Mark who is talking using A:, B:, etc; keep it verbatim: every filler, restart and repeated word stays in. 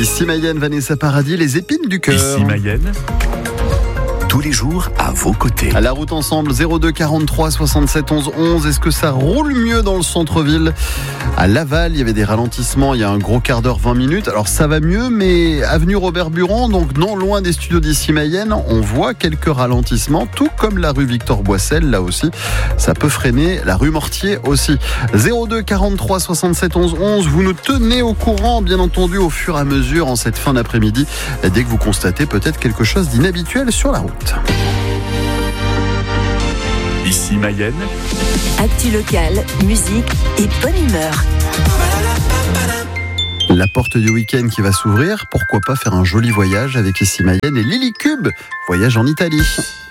A: Ici Mayenne, Vanessa Paradis, les épines du cœur.
B: Ici Mayenne, tous les jours à vos côtés.
A: À la route ensemble, zéro deux quarante-trois soixante-sept onze onze. Est-ce que ça roule mieux dans le centre-ville ? À Laval, il y avait des ralentissements il y a un gros quart d'heure, vingt minutes. Alors ça va mieux, mais avenue Robert Buron, donc non loin des studios d'Ici Mayenne, on voit quelques ralentissements, tout comme la rue Victor Boissel, là aussi. Ça peut freiner, la rue Mortier aussi. zéro deux quarante-trois soixante-sept onze onze. Vous nous tenez au courant, bien entendu, au fur et à mesure en cette fin d'après-midi, dès que vous constatez peut-être quelque chose d'inhabituel sur la route.
B: Ici Mayenne,
C: actu locale, musique et bonne humeur.
A: La porte du week-end qui va s'ouvrir, pourquoi pas faire un joli voyage avec Ici Mayenne et Lily Cube, voyage en Italie.